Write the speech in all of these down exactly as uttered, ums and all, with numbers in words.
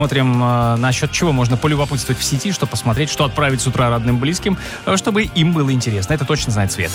Смотрим, э, насчет чего можно полюбопытствовать в сети, что посмотреть, что отправить с утра родным, близким, э, чтобы им было интересно. Это точно знает Света.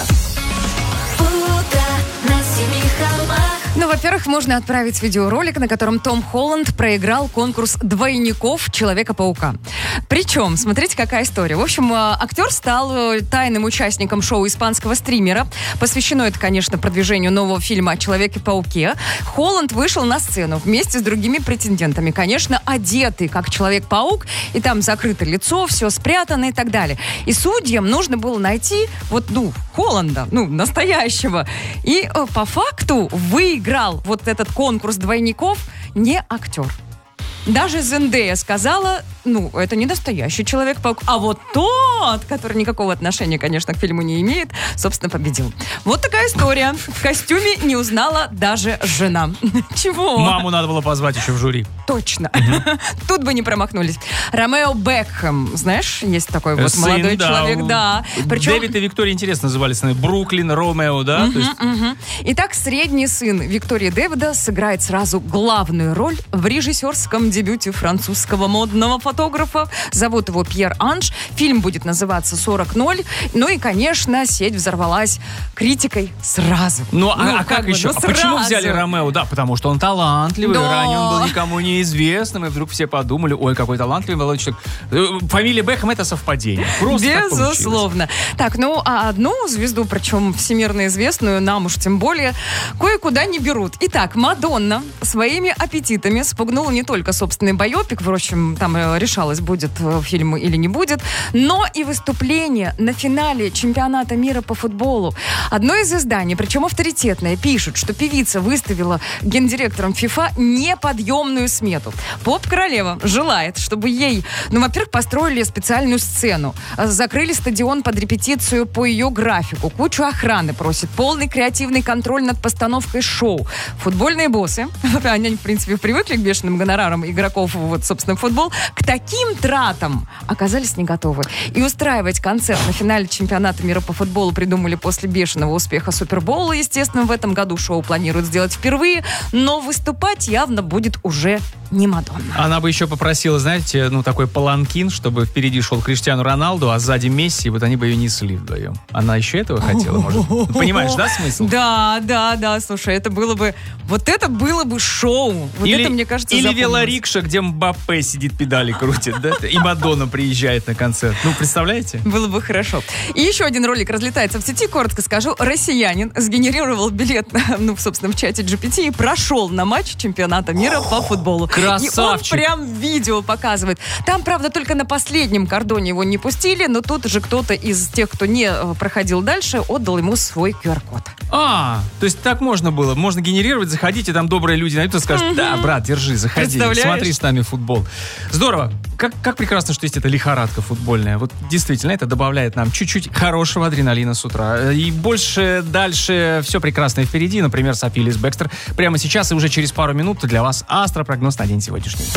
Ну, во-первых, можно отправить видеоролик, на котором Том Холланд проиграл конкурс двойников Человека-паука. Причем, смотрите, какая история. В общем, актер стал тайным участником шоу испанского стримера. Посвящено это, конечно, продвижению нового фильма о Человеке-пауке. Холланд вышел на сцену вместе с другими претендентами. Конечно, одетый, как Человек-паук, и там закрыто лицо, все спрятано и так далее. И судьям нужно было найти вот, ну, Холланда, ну, настоящего. И э, по факту выиграл вот этот конкурс двойников не актер. Даже Зендея сказала, ну, это не настоящий Человек-паук, а вот тот, который никакого отношения, конечно, к фильму не имеет, собственно, победил. Вот такая история. В костюме не узнала даже жена. Чего? Маму надо было позвать еще в жюри. Точно. Тут бы не промахнулись. Ромео Бекхэм, знаешь, есть такой вот Сын, молодой да. человек, да. Причем... Дэвид и Виктория интересно назывались. Бруклин, Ромео, да? Угу, То есть... угу. Итак, средний сын Виктории Дэвида сыграет сразу главную роль в режиссерском дебюте французского модного фотографа. Зовут его Пьер Анж. Фильм будет называться сорок ноль. Ну и, конечно, сеть взорвалась критикой сразу. Ну, а, ну а как бы, еще? Ну, а почему сразу. взяли Ромео? Да, потому что он талантливый. Да. Ранее он был никому неизвестным. И вдруг все подумали, ой, какой талантливый молодой человек. Фамилия Бекхэм — это совпадение. Просто безусловно. Так, ну, а одну звезду, причем всемирно известную, нам уж тем более, кое-куда не берут. Итак, Мадонна своими аппетитами спугнула не только собственный байопик, впрочем, там решалось, будет фильм или не будет, но и выступление на финале чемпионата мира по футболу. Одно из изданий, причем авторитетное, пишет, что певица выставила гендиректором ФИФА неподъемную смету. Поп-королева желает, чтобы ей, ну, во-первых, построили специальную сцену, закрыли стадион под репетицию по ее графику, кучу охраны просит, полный креативный контроль над постановкой шоу. Футбольные боссы, они, в принципе, привыкли к бешеным гонорарам игроков, вот, собственно, в футбол, к таким тратам оказались не готовы. И устраивать концерт на финале чемпионата мира по футболу придумали после бешеного успеха Супербоула. Естественно, в этом году шоу планируют сделать впервые, но выступать явно будет уже не Мадонна. Она бы еще попросила, знаете, ну, такой паланкин, чтобы впереди шел Криштиану Роналду, а сзади Месси, и вот они бы ее несли вдвоем. Она еще этого хотела, может? Ну, понимаешь, да, смысл? Да, да, да, слушай, это было бы, вот это было бы шоу. Вот или, это, мне кажется, Или запомнилось. велорикша, где Мбаппе сидит, педали крутит, да? И Мадонна приезжает на концерт. Ну, представляете? Было бы хорошо. И еще один ролик разлетается в сети, коротко скажу. Россиянин сгенерировал билет, ну, собственно, в чате джи пи ти и прошел на матч чемпионата мира по футболу. Красавчик! И он прям видео показывает. Там, правда, только на последнем кордоне его не пустили, но тут же кто-то из тех, кто не проходил дальше, отдал ему свой ку ар код. А, то есть так можно было. Можно генерировать, заходите, там добрые люди найдут и скажут, да, брат, держи, заходи, смотри с нами футбол. Здорово. Как, как прекрасно, что есть эта лихорадка футбольная. Вот действительно, это добавляет нам чуть-чуть хорошего адреналина с утра. И больше, дальше все прекрасное впереди. Например, с Филлис Бекстер. Прямо сейчас и уже через пару минут для вас астропрогноз на день сегодняшний.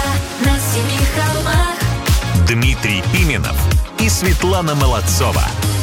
Дмитрий Пименов и Светлана Молодцова.